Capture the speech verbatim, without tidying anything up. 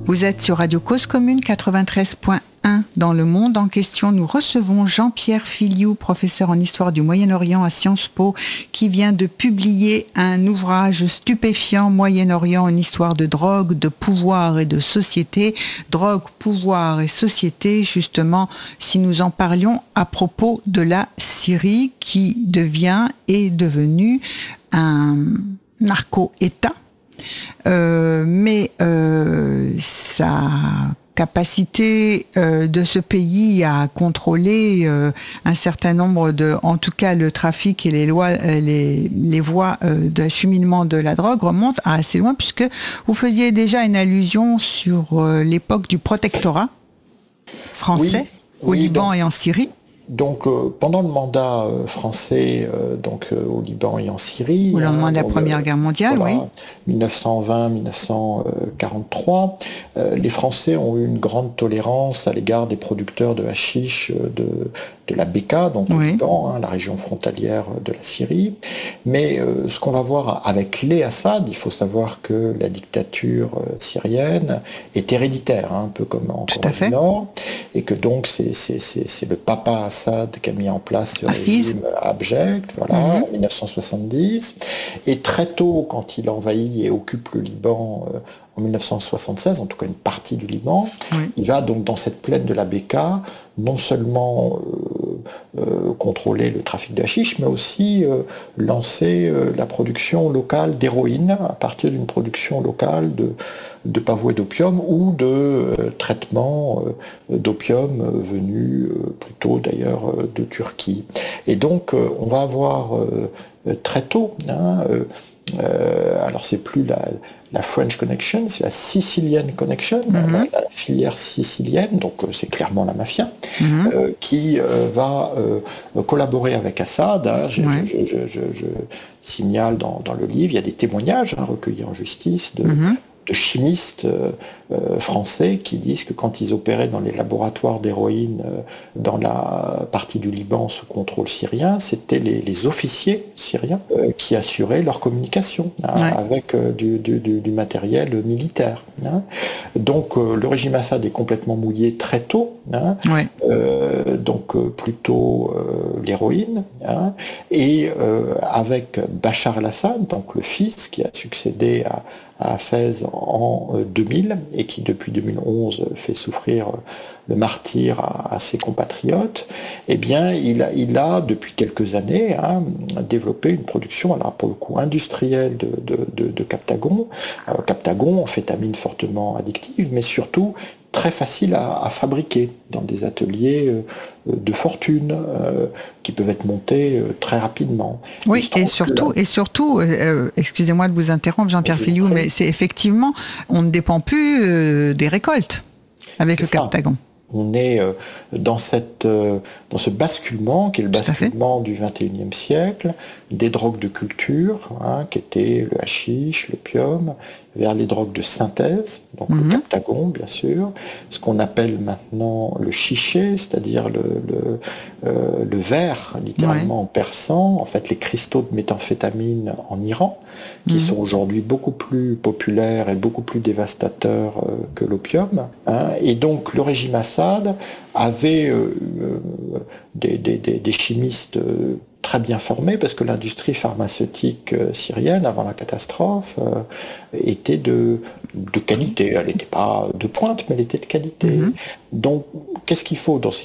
Vous êtes sur Radio Cause Commune quatre-vingt-treize point un dans le monde en question. Nous recevons Jean-Pierre Filiou, professeur en histoire du Moyen-Orient à Sciences Po, qui vient de publier un ouvrage stupéfiant, Moyen-Orient, une histoire de drogue, de pouvoir et de société. Drogue, pouvoir et société, justement, si nous en parlions à propos de la Syrie, qui devient, est devenue un narco-État. Euh, mais euh, sa capacité euh, de ce pays à contrôler euh, un certain nombre de, en tout cas le trafic et les lois, euh, les, les voies euh, d'acheminement de la drogue remontent à assez loin, puisque vous faisiez déjà une allusion sur euh, l'époque du protectorat français oui, au oui, Liban donc... et en Syrie. Donc euh, pendant le mandat euh, français euh, donc euh, au Liban et en Syrie, au lendemain hein, de la donc, Première euh, Guerre mondiale, voilà, oui, dix-neuf cent vingt dix-neuf cent quarante-trois, euh, les Français ont eu une grande tolérance à l'égard des producteurs de hashish de de la Bekaa, donc au oui. Liban, hein, la région frontalière de la Syrie. Mais euh, ce qu'on va voir avec les Assad, il faut savoir que la dictature euh, syrienne est héréditaire, hein, un peu comme en Corée du Nord, et que donc c'est, c'est, c'est, c'est le papa Assad qui a mis en place ce Hafiz. régime abject, voilà, mm-hmm. en dix-neuf cent soixante-dix. Et très tôt, quand il envahit et occupe le Liban euh, en dix-neuf cent soixante-seize, en tout cas une partie du Liban, oui. il va donc dans cette plaine de la Bekaa non seulement euh, euh, contrôler le trafic de hashish, mais aussi euh, lancer euh, la production locale d'héroïne à partir d'une production locale de, de pavots et d'opium ou de euh, traitements euh, d'opium euh, venus euh, plutôt d'ailleurs euh, de Turquie. Et donc euh, on va avoir euh, très tôt, hein, euh, Euh, alors c'est plus la, la French Connection, c'est la Sicilian Connection, mm-hmm. la, la filière sicilienne, donc euh, c'est clairement la mafia, mm-hmm. euh, qui euh, va euh, collaborer avec Assad. Hein, je, ouais. je, je, je, je signale dans, dans le livre, il y a des témoignages hein, recueillis en justice de, mm-hmm. de chimistes euh, euh, français qui disent que quand ils opéraient dans les laboratoires d'héroïne euh, dans la partie du Liban sous contrôle syrien, c'était les, les officiers syriens euh, qui assuraient leur communication hein, ouais. avec euh, du, du, du matériel militaire. Hein. Donc euh, le régime Assad est complètement mouillé très tôt, hein, ouais. euh, donc euh, plutôt euh, l'héroïne, hein, et euh, avec Bachar el-Assad, donc le fils qui a succédé à à Fès en deux mille et qui depuis deux mille onze fait souffrir le martyre à, à ses compatriotes, eh bien il a, il a depuis quelques années hein, développé une production alors pour le coup industrielle de, de, de, de Captagon. Alors, Captagon, amphétamine fortement addictive, mais surtout très facile à, à fabriquer dans des ateliers euh, de fortune euh, qui peuvent être montés euh, très rapidement. Oui, et surtout, là... et surtout euh, excusez-moi de vous interrompre, Jean-Pierre Filiou, mais c'est effectivement, on ne dépend plus euh, des récoltes avec c'est le Captagon. On est euh, dans, cette, euh, dans ce basculement qui est le basculement du vingt et unième siècle, des drogues de culture, hein, qui étaient le hashish, l'opium, vers les drogues de synthèse, donc mm-hmm. le Captagon bien sûr, ce qu'on appelle maintenant le chiché, c'est-à-dire le, le, euh, le verre, littéralement ouais. en persan, en fait les cristaux de méthamphétamine en Iran, qui mm-hmm. sont aujourd'hui beaucoup plus populaires et beaucoup plus dévastateurs euh, que l'opium. Hein, et donc le régime Assad avait euh, euh, des, des, des, des chimistes euh, très bien formés, parce que l'industrie pharmaceutique euh, syrienne, avant la catastrophe, euh, était de, de qualité. Elle n'était pas de pointe, mais elle était de qualité. Mm-hmm. Donc, qu'est-ce qu'il faut dans ces